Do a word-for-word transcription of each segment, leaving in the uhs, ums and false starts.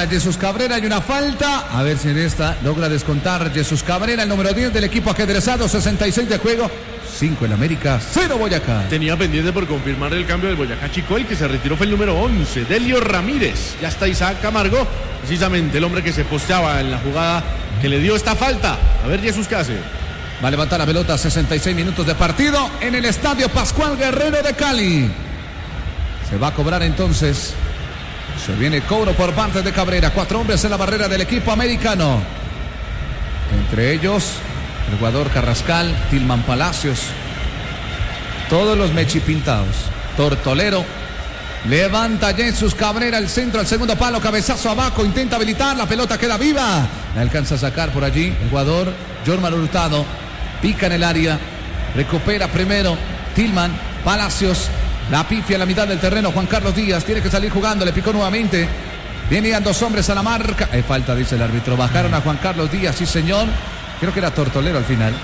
para Jesús Cabrera. Hay una falta. A ver si en esta logra descontar Jesús Cabrera, el número diez del equipo ajedrezado. sesenta y seis de juego. cinco en América, cero Boyacá. Tenía pendiente por confirmar el cambio del Boyacá Chico. El que se retiró fue el número once, Delio Ramírez. Ya está Isaac Camargo, precisamente el hombre que se posteaba en la jugada que le dio esta falta. A ver Jesús qué hace. Va a levantar la pelota, sesenta y seis minutos de partido en el estadio Pascual Guerrero de Cali. Se va a cobrar entonces. Se viene cobro por parte de Cabrera. Cuatro hombres en la barrera del equipo americano. Entre ellos el jugador Carrascal, Tilman Palacios. Todos los mechipintados. Tortolero. Levanta Jesús Cabrera el centro al segundo palo. Cabezazo abajo. Intenta habilitar. La pelota queda viva. La alcanza a sacar por allí el jugador Jorman Hurtado. Pica en el área. Recupera primero Tilman Palacios. La pifia a la mitad del terreno. Juan Carlos Díaz tiene que salir jugando. Le picó nuevamente. Venían dos hombres a la marca. Hay falta, dice el árbitro. Bajaron a Juan Carlos Díaz. Sí, señor. Creo que era Tortolero al final.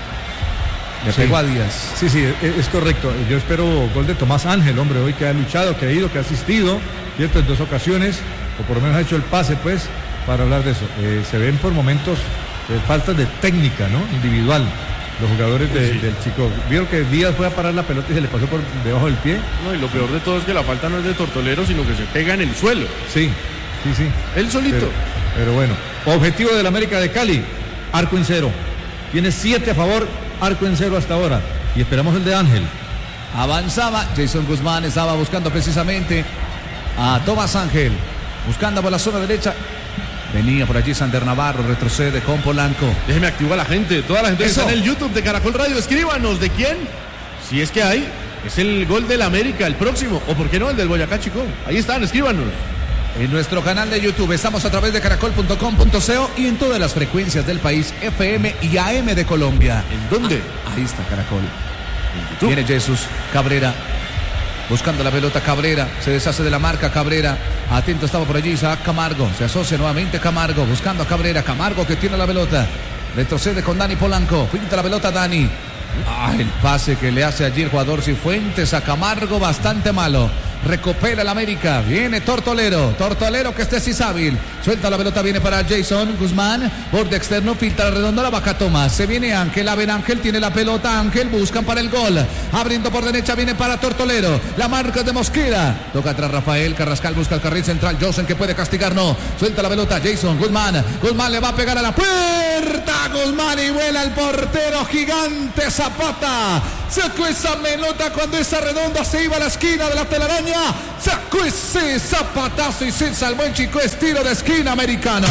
Le sí. pegó a Díaz. Sí, sí, es, es correcto. Yo espero gol de Tomás Ángel, hombre, hoy que ha luchado, que ha ido, que ha asistido, ¿cierto? En dos ocasiones, o por lo menos ha hecho el pase, pues, para hablar de eso. Eh, se ven por momentos eh, faltas de técnica, ¿no? Individual. Los jugadores de, sí. del Chico. Vieron que Díaz fue a parar la pelota y se le pasó por debajo del pie. No, y lo peor de todo es que la falta no es de Tortolero, sino que se pega en el suelo. Sí, sí, sí. Él solito. Pero, pero bueno. Objetivo del América de Cali, arco en cero. Tiene siete a favor, arco en cero hasta ahora. Y esperamos el de Ángel. Avanzaba. Jason Guzmán estaba buscando precisamente a Tomás Ángel. Buscando por la zona derecha. Venía por allí Sander Navarro, retrocede con Polanco. Déjeme activar a la gente, toda la gente Eso. que está en el YouTube de Caracol Radio, escríbanos de quién, si es que hay, es el gol del América, el próximo, o por qué no, el del Boyacá Chico. Ahí están, escríbanos. En nuestro canal de YouTube estamos a través de caracol punto com punto co y en todas las frecuencias del país, F M y A M de Colombia. ¿En dónde? Ah, ahí está Caracol. Viene Jesús Cabrera. Buscando la pelota Cabrera, se deshace de la marca Cabrera, atento estaba por allí Isaac Camargo, se asocia nuevamente Camargo, buscando a Cabrera, Camargo que tiene la pelota, retrocede con Dani Polanco, pinta la pelota Dani, ah, el pase que le hace allí el jugador Cifuentes a Camargo, bastante malo, recupera el América, viene Tortolero, Tortolero que este sí es hábil, suelta la pelota, viene para Jason Guzmán, borde externo, filtra la redonda, la baja Tomás, se viene Ángel, a ver Ángel, tiene la pelota, Ángel, buscan para el gol, abriendo por derecha, viene para Tortolero, la marca de Mosquera, toca atrás Rafael, Carrascal busca el carril central, Josen que puede castigar, no, suelta la pelota, Jason Guzmán, Guzmán le va a pegar a la puerta, Guzmán y vuela el portero gigante Zapata, sacó esa pelota cuando esa redonda se iba a la esquina de la telaraña, sacó ese zapatazo y se salvó el Chico, estilo de esquina americano.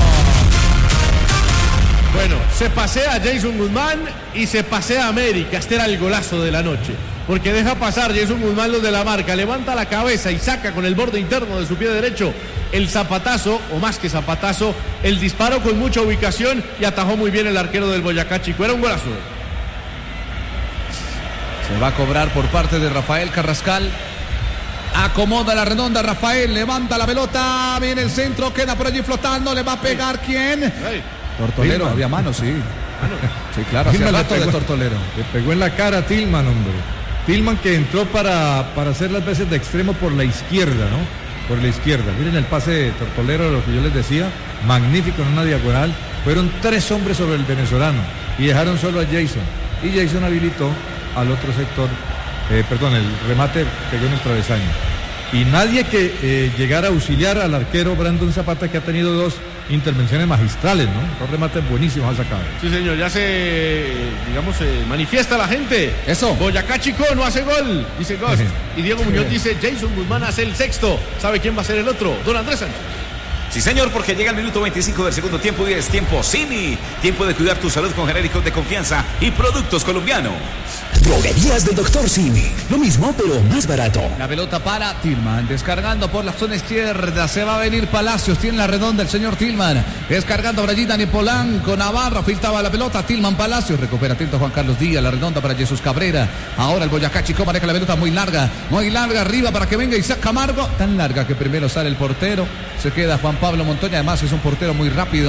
Bueno, se pasea Jason Guzmán y se pasea América. Este era el golazo de la noche, porque deja pasar Jason Guzmán los de la marca, levanta la cabeza y saca con el borde interno de su pie derecho el zapatazo, o más que zapatazo, el disparo con mucha ubicación, y atajó muy bien el arquero del Boyacá Chico. Era un golazo. Se va a cobrar por parte de Rafael Carrascal. Acomoda la redonda Rafael, levanta la pelota, viene el centro, queda por allí flotando, le va a pegar ¿quién? Hey. Tortolero, Tilman. había mano, sí. Sí, claro, hacía rato de Tortolero. Le pegó en la cara a Tilman, hombre. Tilman que entró para, para hacer las veces de extremo por la izquierda, ¿no? Por la izquierda. Miren el pase de Tortolero, lo que yo les decía, magnífico en una diagonal. Fueron tres hombres sobre el venezolano y dejaron solo a Jason. Y Jason habilitó al otro sector. Eh, perdón, el remate pegó en el travesaño. Y nadie que eh, llegara a auxiliar al arquero Brandon Zapata, que ha tenido dos intervenciones magistrales, ¿no? Dos remates buenísimos ha sacado. Sí, señor, ya se, digamos, se manifiesta la gente. Eso. Boyacá Chico no hace gol, dice Ghost. Y Diego Muñoz dice, Jason Guzmán hace el sexto. ¿Sabe quién va a ser el otro? Don Andrés Sánchez. Sí, señor, porque llega el minuto veinticinco del segundo tiempo y es tiempo Cini. Tiempo de cuidar tu salud con genéricos de confianza y productos colombianos. Droguerías del doctor Simi. Lo mismo, pero más barato. La pelota para Tilman, descargando por la zona izquierda, se va a venir Palacios, tiene la redonda el señor Tilman, descargando por allí Dani Polanco, Navarro, filtraba la pelota, Tilman Palacios, recupera atento Juan Carlos Díaz, la redonda para Jesús Cabrera, ahora el Boyacá Chico maneja la pelota muy larga, muy larga arriba para que venga Isaac Camargo, tan larga que primero sale el portero, se queda Juan Pablo Montoya, además es un portero muy rápido,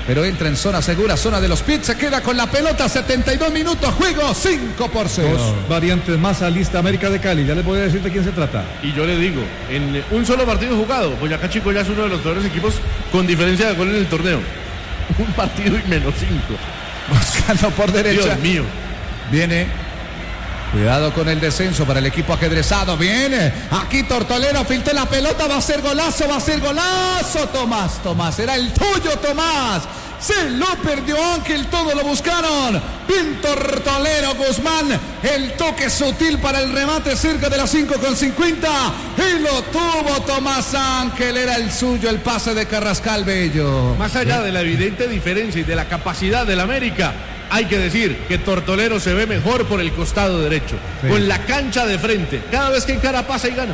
pero entra en zona segura, zona de los pits, se queda con la pelota, setenta y dos minutos, juego cinco por cero. Dos variantes más a lista América de Cali, ya les voy a decir de quién se trata. Y yo le digo, en un solo partido jugado, Boyacá Chico ya es uno de los peores equipos con diferencia de gol en el torneo. Un partido y menos cinco. Buscando por derecha. Dios mío. Viene. Cuidado con el descenso para el equipo ajedrezado. Viene. Aquí Tortolero filtró la pelota. Va a ser golazo. Va a ser golazo. Tomás. Tomás. Era el tuyo, Tomás. Se lo perdió Ángel. Todo lo buscaron. Bien Tortolero Guzmán. El toque sutil para el remate cerca de las cinco con cincuenta. Y lo tuvo Tomás Ángel. Era el suyo. El pase de Carrascal Bello. Más allá de la evidente diferencia y de la capacidad del América, hay que decir que Tortolero se ve mejor por el costado derecho, sí, con la cancha de frente. Cada vez que encara pasa y gana.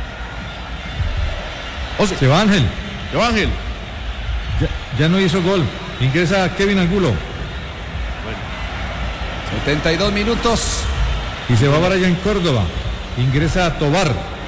O sea, se va Ángel. Se va Ángel. Ya, ya no hizo gol. Ingresa Kevin Angulo. Bueno. setenta y dos minutos. Y se va Brian Córdoba. Ingresa Tobar.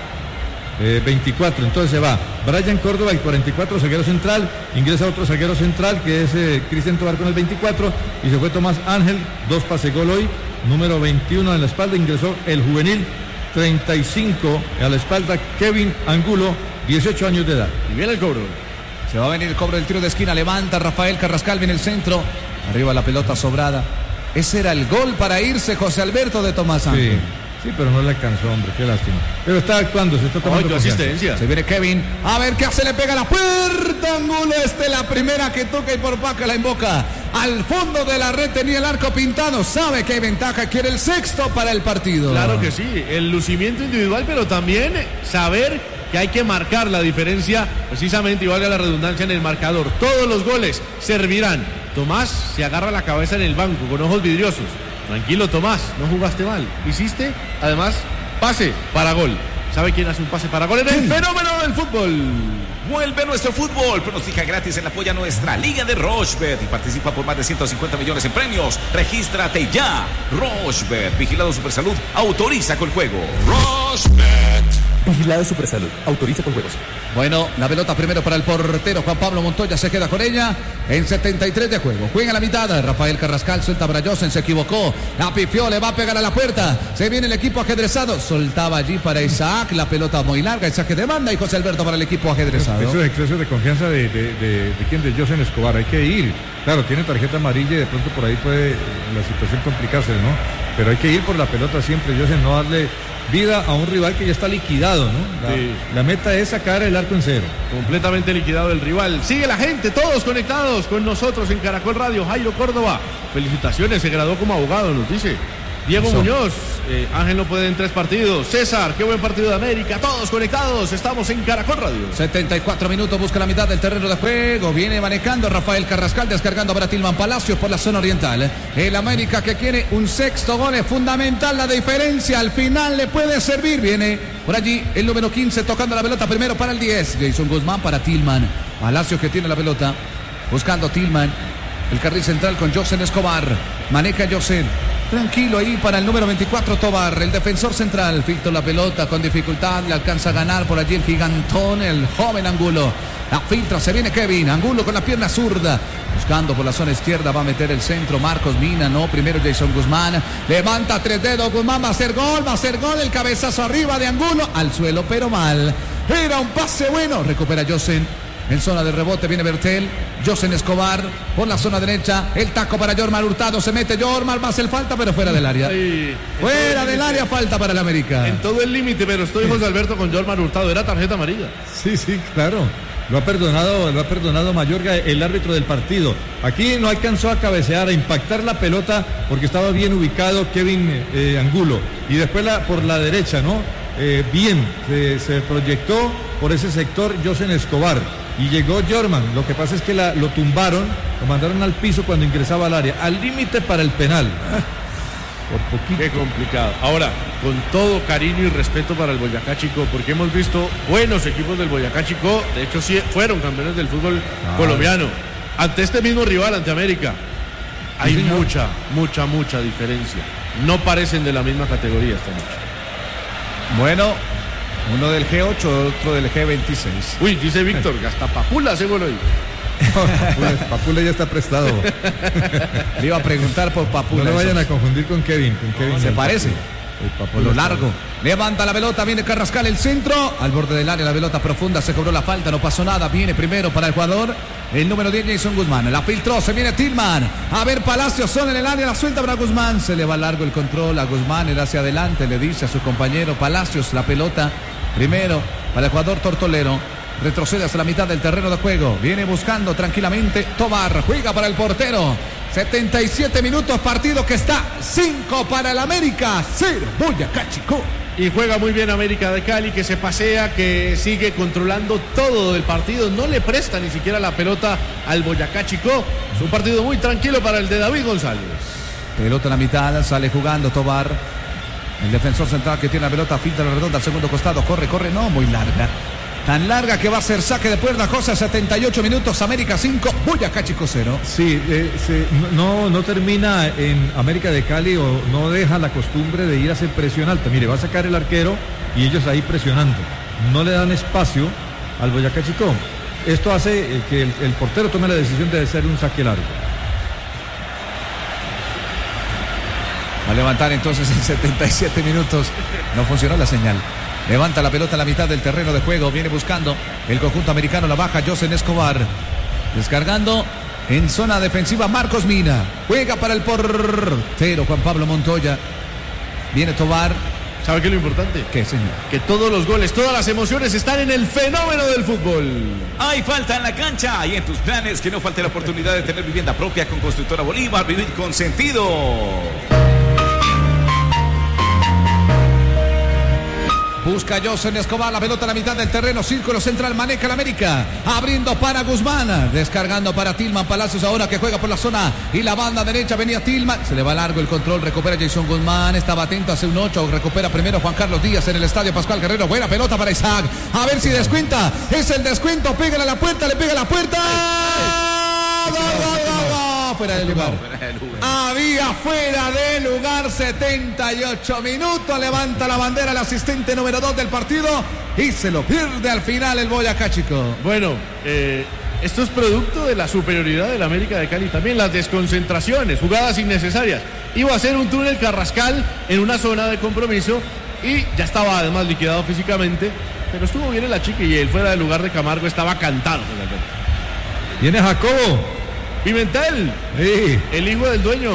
Eh, veinticuatro, entonces se va Brian Córdoba y cuarenta y cuatro, zaguero central. Ingresa otro zaguero central que es eh, Cristian Tobar con el veinticuatro. Y se fue Tomás Ángel, dos pase gol hoy, número veintiuno en la espalda. Ingresó el juvenil, treinta y cinco a la espalda, Kevin Angulo, dieciocho años de edad. Y viene el cobro. Se va a venir el cobro del tiro de esquina. Levanta Rafael Carrascal, viene el centro. Arriba la pelota sobrada. Ese era el gol para irse José Alberto de Tomás Ángel. Sí. Sí, pero no le alcanzó, hombre, qué lástima. Pero está actuando, se está tomando oh, asistencia. Se viene Kevin, a ver qué hace, le pega la puerta, Angulo, esta es la primera que toca y por Paca la invoca. Al fondo de la red tenía el arco pintado, sabe que hay ventaja, quiere el sexto para el partido. Claro que sí, el lucimiento individual, pero también saber que hay que marcar la diferencia, precisamente, y valga la redundancia, en el marcador. Todos los goles servirán. Tomás se agarra la cabeza en el banco con ojos vidriosos. Tranquilo, Tomás, no jugaste mal. Hiciste, además, pase para gol. ¿Sabe quién hace un pase para gol? En el fenómeno del fútbol. Vuelve nuestro fútbol. Pronostica gratis en la apoya nuestra Liga de Rochebet y participa por más de ciento cincuenta millones en premios. Regístrate ya. Rochebet, vigilado Supersalud, autoriza con juego. Rochebet. Vigilado Supersalud, autoriza con juegos. Bueno, la pelota primero para el portero Juan Pablo Montoya, se queda con ella en setenta y tres de juego. Juega a la mitad, Rafael Carrascal suelta para Josen, se equivocó, la pifió, le va a pegar a la puerta. Se viene el equipo ajedrezado, soltaba allí para Isaac, la pelota muy larga, Isaac que demanda y José Alberto para el equipo ajedrezado. Eso es exceso de confianza de, de, de, de quién, de Josen Escobar, hay que ir. Claro, tiene tarjeta amarilla y de pronto por ahí puede la situación complicarse, ¿no? Pero hay que ir por la pelota siempre, Josen, no darle vida a un rival que ya está liquidado, ¿no? La, sí. la meta es sacar el arco en cero. Completamente liquidado el rival. Sigue la gente, todos conectados con nosotros en Caracol Radio. Jairo Córdoba, felicitaciones, se graduó como abogado, nos dice. Diego Eso. Muñoz, eh, Ángel no puede en tres partidos. César, qué buen partido de América. Todos conectados, estamos en Caracol Radio. setenta y cuatro minutos, busca la mitad del terreno de juego. Viene manejando Rafael Carrascal, descargando para Tilman Palacios por la zona oriental. El América que quiere un sexto gol, es fundamental la diferencia. Al final le puede servir. Viene por allí el número quince tocando la pelota primero para el diez. Jason Guzmán para Tilman. Palacios que tiene la pelota, buscando Tilman. El carril central con Josen Escobar. Maneja Josen. Tranquilo ahí para el número veinticuatro Tobar, el defensor central. Filtró la pelota con dificultad, le alcanza a ganar por allí el gigantón, el joven Angulo. La filtra, se viene Kevin Angulo con la pierna zurda, buscando por la zona izquierda, va a meter el centro Marcos Mina, no, primero Jason Guzmán, levanta tres dedos, Guzmán va a hacer gol, va a hacer gol, el cabezazo arriba de Angulo, al suelo pero mal. Era un pase bueno, recupera Josen. En zona de rebote viene Bertel, Josen Escobar por la zona derecha, el taco para Jormar Hurtado, se mete Jormar, va a hacer falta pero fuera del área. Ay, fuera del área, falta para el América. En todo el límite, pero estoy José Alberto con Jormar Hurtado, era tarjeta amarilla. Sí, sí, claro. Lo ha perdonado, lo ha perdonado Mayorga, el árbitro del partido. Aquí no alcanzó a cabecear, a impactar la pelota porque estaba bien ubicado Kevin eh, Angulo. Y después la, por la derecha, ¿no? Eh, bien, se, se proyectó por ese sector Josen Escobar. Y llegó Jorman, lo que pasa es que la, lo tumbaron, lo mandaron al piso cuando ingresaba al área, al límite para el penal. Por poquito. Qué complicado. Ahora, con todo cariño y respeto para el Boyacá Chico, porque hemos visto buenos equipos del Boyacá Chico, de hecho sí fueron campeones del fútbol ah, colombiano. Ante este mismo rival, ante América, hay sí, mucha, mucha, mucha diferencia. No parecen de la misma categoría esta noche. Bueno, uno del G ocho, otro del G veintiséis. Uy, dice Víctor, hasta Papula ese gol hoy. Papules, Papules ya está prestado. Le iba a preguntar por Papules. No lo vayan a confundir con Kevin. Con Kevin No, se parece. Por lo largo. Levanta la pelota, viene Carrascal, el centro. Al borde del área, la pelota profunda, se cobró la falta, no pasó nada. Viene primero para el jugador, el número diez, Jason Guzmán. La filtró, se viene Tillman. A ver, Palacios son en el área, la suelta para Guzmán. Se le va largo el control a Guzmán, él hacia adelante, le dice a su compañero Palacios, la pelota primero para el jugador tortolero. Retrocede hasta la mitad del terreno de juego. Viene buscando tranquilamente Tobar. Juega para el portero. setenta y siete minutos, partido que está cinco para el América, cero Boyacá Chicó. Y juega muy bien América de Cali, que se pasea, que sigue controlando todo el partido. No le presta ni siquiera la pelota al Boyacá Chicó. Es un partido muy tranquilo para el de David González. Pelota en la mitad, sale jugando Tobar. El defensor central que tiene la pelota, filtra la redonda al segundo costado. Corre, corre, no, muy larga. Tan larga que va a ser saque de puerta, cosa, setenta y ocho minutos, América cinco, Boyacá Chicó cero. Sí, eh, se, no, no termina en América de Cali o no deja la costumbre de ir a hacer presión alta. Mire, va a sacar el arquero y ellos ahí presionando. No le dan espacio al Boyacá Chicó. Esto hace eh, que el, el portero tome la decisión de hacer un saque largo. Va a levantar entonces en setenta y siete minutos. No funcionó la señal. Levanta la pelota a la mitad del terreno de juego. Viene buscando el conjunto americano. La baja Josen Escobar. Descargando en zona defensiva Marcos Mina. Juega para el portero Juan Pablo Montoya. Viene Tobar. ¿Sabe qué es lo importante? ¿Qué, señor? Que todos los goles, todas las emociones están en el fenómeno del fútbol. Hay falta en la cancha y en tus planes que no falte la oportunidad de tener vivienda propia con Constructora Bolívar. Vivir con sentido. Busca Josen Escobar, la pelota a la mitad del terreno, círculo central, maneja el América, abriendo para Guzmán, descargando para Tillman Palacios ahora que juega por la zona y la banda derecha venía Tillman, se le va largo el control, recupera Jason Guzmán, estaba atento hace un ocho, recupera primero Juan Carlos Díaz en el estadio Pascual Guerrero, buena pelota para Isaac, a ver si descuenta, es el descuento, pégale a la puerta, le pega a la puerta, ¡Gol, gol, gol, gol! Fuera de lugar. Había fuera de lugar, setenta y ocho minutos. Levanta la bandera el asistente número dos del partido y se lo pierde al final el Boyacá Chicó. Bueno, eh, esto es producto de la superioridad del América de Cali. También las desconcentraciones, jugadas innecesarias. Iba a ser un túnel Carrascal en una zona de compromiso y ya estaba además liquidado físicamente. Pero estuvo bien en la chica y el fuera de lugar de Camargo estaba cantado. Viene Jacobo. Pimentel, sí. El hijo del dueño.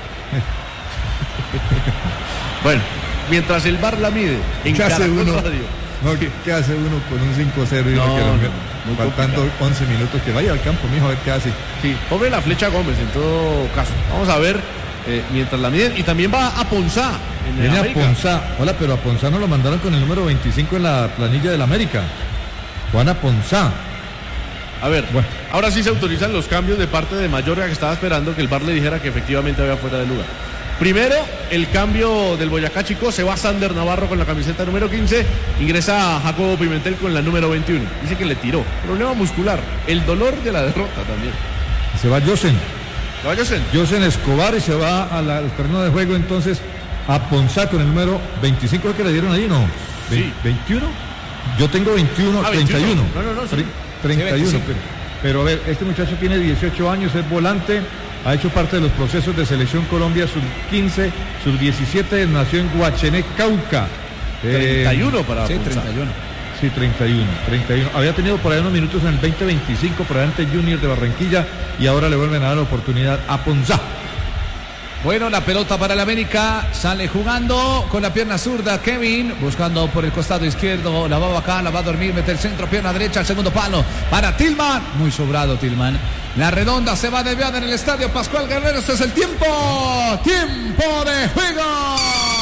Bueno, mientras el V A R la mide en ¿Qué hace uno? Radio. No, ¿qué, ¿qué hace uno con un cinco cero y no, no, que lo, no, faltando complicado. once minutos? Que vaya al campo, mijo, a ver qué hace. Sí, pobre la Flecha Gómez en todo caso. Vamos a ver eh, mientras la miden. Y también va a Ponzá. Viene a Ponzá. Hola, pero a Ponzá no lo mandaron con el número veinticinco en la planilla del América. Juana Ponzá. A ver, bueno. Ahora sí se autorizan los cambios de parte de Mayorga, que estaba esperando que el V A R le dijera que efectivamente había fuera de lugar. Primero, el cambio del Boyacá Chicó, se va Sander Navarro con la camiseta número quince, ingresa Jacobo Pimentel con la número veintiuno. Dice que le tiró. Problema muscular, el dolor de la derrota también. Se va Josen. ¿Se va Josen? Josen Escobar y se va al, al terreno de juego entonces a Ponzá con el número veinticinco que le dieron ahí, ¿no? Sí. ¿veintiuno? Yo tengo veintiuno, ah, treinta y uno. No, no, no. Sí. treinta y uno, pero, pero a ver, este muchacho tiene dieciocho años, es volante, ha hecho parte de los procesos de Selección Colombia sub quince, sub diecisiete, nació en Guachené, Cauca. treinta y uno eh, para sí, Ponzá. treinta y uno. Sí, treinta y uno, treinta y uno. Había tenido por ahí unos minutos en el veinte veinticinco por delante Junior de Barranquilla y ahora le vuelven a dar la oportunidad a Ponzá. Bueno, la pelota para el América, sale jugando con la pierna zurda Kevin, buscando por el costado izquierdo, la va acá, la va a dormir, mete el centro, pierna derecha, al segundo palo, para Tillman, muy sobrado Tillman, la redonda se va desviada en el estadio Pascual Guerrero, este es el tiempo, tiempo de juego.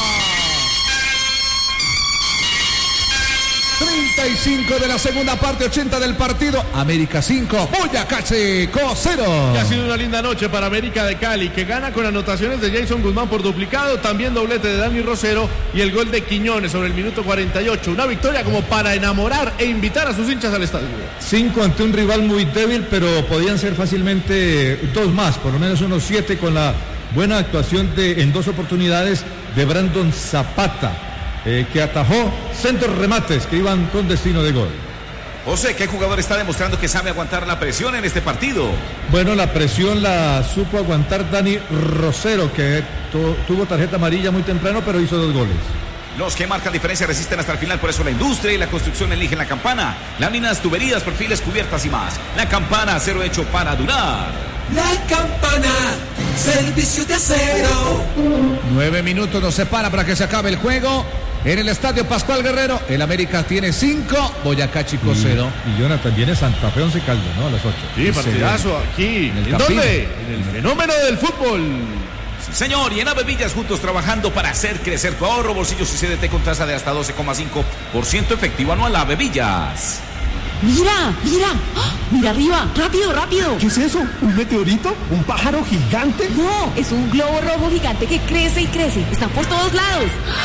treinta y cinco de la segunda parte, ochenta del partido. América cinco, Boyacá Chicó cero. Y ha sido una linda noche para América de Cali, que gana con anotaciones de Jason Guzmán por duplicado, también doblete de Dani Rosero y el gol de Quiñones sobre el minuto cuarenta y ocho. Una victoria como para enamorar e invitar a sus hinchas al estadio. Cinco ante un rival muy débil, pero podían ser fácilmente dos más, por lo menos unos siete con la buena actuación de, en dos oportunidades de Brandon Zapata. Eh, que atajó centros remates que iban con destino de gol. José, ¿qué jugador está demostrando que sabe aguantar la presión en este partido? Bueno, la presión la supo aguantar Dani Rosero, que tu, tuvo tarjeta amarilla muy temprano, pero hizo dos goles. Los que marcan diferencia resisten hasta el final, por eso la industria y la construcción eligen La Campana. Láminas, tuberías, perfiles, cubiertas y más. La Campana, acero hecho para durar. La Campana, servicio de acero. Nueve minutos nos separa para que se acabe el juego. En el estadio Pascual Guerrero, el América tiene cinco, Boyacá Chico cero. Y, y Jonathan, viene Santa Fe Once Caldas, ¿no? A las ocho. Sí, partidazo aquí. En el ¿En Campín. dónde? En el fenómeno del fútbol. Sí, señor, y en Avevillas juntos trabajando para hacer crecer tu ahorro, bolsillos y C D T con tasa de hasta doce coma cinco por ciento efectivo anual. Avevillas. ¡Mira! ¡Mira! ¡Ah! ¡Mira arriba! ¡Rápido, rápido! ¿Qué es eso? ¿Un meteorito? ¿Un pájaro gigante? ¡No! Es un globo rojo gigante que crece y crece. Está por todos lados.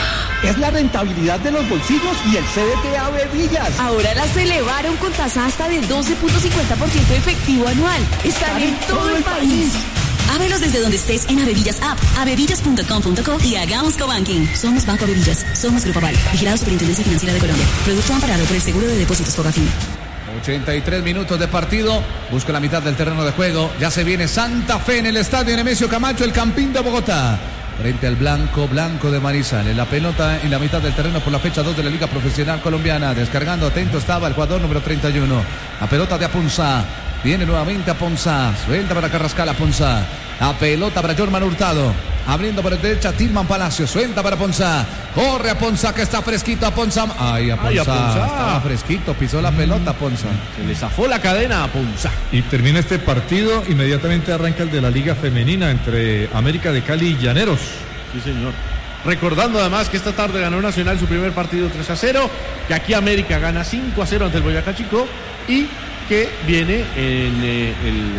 Es la rentabilidad de los bolsillos y el C D T Avevillas. Ahora las elevaron con tasa hasta del doce punto cincuenta por ciento efectivo anual. Están en todo el país. Ábrelos desde donde estés en Avevillas App, avevillas punto com punto co y hagamos cobanking. Somos Banco Avevillas, somos Grupo Aval, vigilado Superintendencia Financiera de Colombia. Producto amparado por el Seguro de Depósitos Fogafín. ochenta y tres minutos de partido. Busca la mitad del terreno de juego. Ya se viene Santa Fe en el estadio Nemesio Camacho, el Campín de Bogotá. Frente al blanco, blanco de Manizales. La pelota en la mitad del terreno por la fecha dos de la Liga Profesional Colombiana. Descargando, atento estaba el jugador número treinta y uno. La pelota de Aponzá. Viene nuevamente Aponzá. Suelta para Carrascal Aponzá. La pelota para Jorman Hurtado. Abriendo por la derecha Tilman Palacio. Suelta para Aponzá. Corre Aponzá que está fresquito Aponzá. Ay, Aponzá. Ay, Aponzá. Estaba fresquito. Pisó la pelota Aponzá. Se le zafó la cadena a Ponzá. Y termina este partido, inmediatamente arranca el de la Liga Femenina entre América de Cali y Llaneros. Sí, señor. Recordando además que esta tarde ganó Nacional su primer partido tres a cero, que aquí América gana cinco a cero ante el Boyacá Chico y que viene en eh,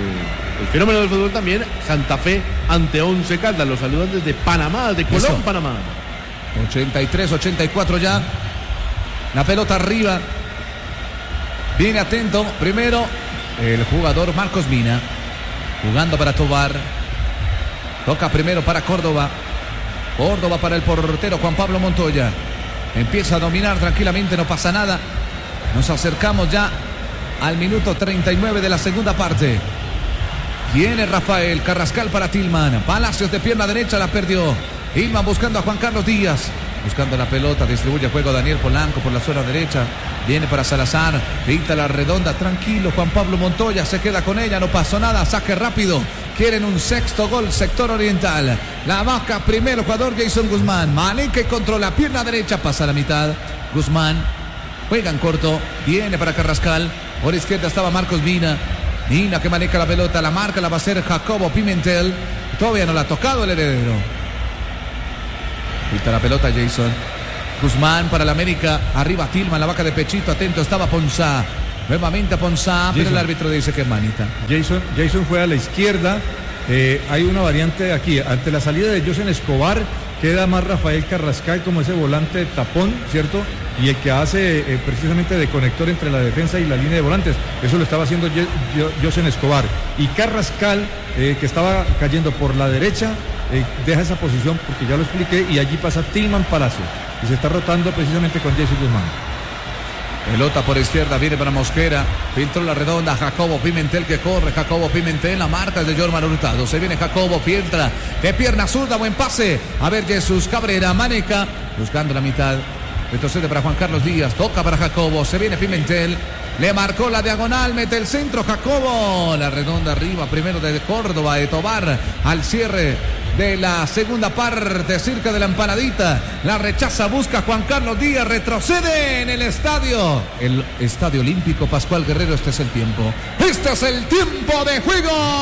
el, el fenómeno del fútbol también, Santa Fe ante Once Caldas. Los saludan desde Panamá, de Colón, Eso. Panamá. ochenta y tres, ochenta y cuatro ya. La pelota arriba. Viene atento. Primero el jugador Marcos Mina. Jugando para Tobar. Toca primero para Córdoba. Córdoba para el portero Juan Pablo Montoya. Empieza a dominar tranquilamente, no pasa nada. Nos acercamos ya al minuto treinta y nueve de la segunda parte. Viene Rafael Carrascal para Tilman. Palacios de pierna derecha, la perdió. Tilman buscando a Juan Carlos Díaz. Buscando la pelota, distribuye juego Daniel Polanco por la zona derecha. Viene para Salazar, pinta la redonda, tranquilo. Juan Pablo Montoya se queda con ella, no pasó nada, saque rápido. Quieren un sexto gol, sector oriental. La baja primero, jugador Jason Guzmán. Maneca controla, pierna derecha, pasa a la mitad. Guzmán juega en corto, viene para Carrascal. Por izquierda estaba Marcos Mina. Mina que maneja la pelota, la marca la va a hacer Jacobo Pimentel. Todavía no la ha tocado el heredero. Quita la pelota Jason. Guzmán para la América. Arriba Tilman, la vaca de pechito. Atento estaba Ponzá. Nuevamente a Ponzá, pero el árbitro dice que es manita. Jason, Jason fue a la izquierda. Eh, hay una variante aquí. Ante la salida de Josen Escobar, queda más Rafael Carrascal como ese volante tapón, ¿cierto? Y el que hace eh, precisamente de conector entre la defensa y la línea de volantes. Eso lo estaba haciendo Josen Escobar. Y Carrascal, eh, que estaba cayendo por la derecha, eh, deja esa posición porque ya lo expliqué. Y allí pasa Tilman Palacio. Y se está rotando precisamente con Jason Guzmán. Pelota por izquierda, viene para Mosquera. Filtró la redonda, Jacobo Pimentel que corre. Jacobo Pimentel, la marca es de Jorman Hurtado. Se viene Jacobo, filtra de pierna zurda, buen pase. A ver Jesús Cabrera, Maneca, buscando la mitad. Retrocede para Juan Carlos Díaz, toca para Jacobo. Se viene Pimentel, le marcó la diagonal, mete el centro Jacobo. La redonda arriba, primero de Córdoba, de Tobar, al cierre de la segunda parte, cerca de la empanadita. La rechaza, busca Juan Carlos Díaz, retrocede en el estadio. El Estadio Olímpico Pascual Guerrero, este es el tiempo. Este es el tiempo de juego.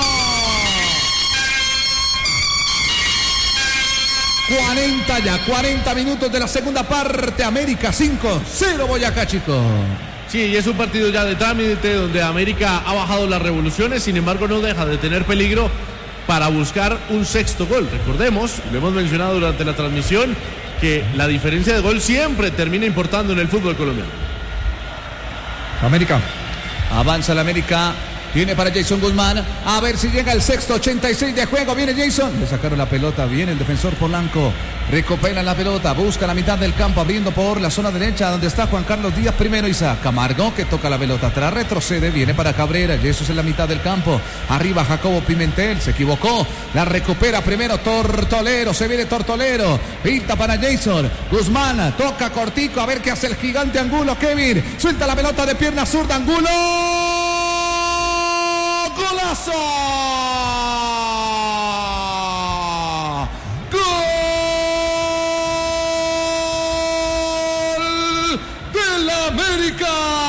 cuarenta ya, cuarenta minutos de la segunda parte. América cinco cero Boyacá Chico. Sí, y es un partido ya de trámite donde América ha bajado las revoluciones, sin embargo no deja de tener peligro para buscar un sexto gol. Recordemos, lo hemos mencionado durante la transmisión, que la diferencia de gol siempre termina importando en el fútbol colombiano. América. Avanza la América Tiene para Jason Guzmán. A ver si llega el sexto, ochenta y seis de juego. Viene Jason. Le sacaron la pelota. Viene el defensor Polanco. Recupera la pelota. Busca la mitad del campo. Abriendo por la zona derecha donde está Juan Carlos Díaz. Primero Isaac Camargo que toca la pelota atrás. Retrocede. Viene para Cabrera. Jesús en la mitad del campo. Arriba Jacobo Pimentel. Se equivocó. La recupera primero Tortolero. Se viene Tortolero. Pinta para Jason Guzmán. Toca cortico. A ver qué hace el gigante Angulo. Kevin. Suelta la pelota de pierna zurda. Angulo. ¡Golazo!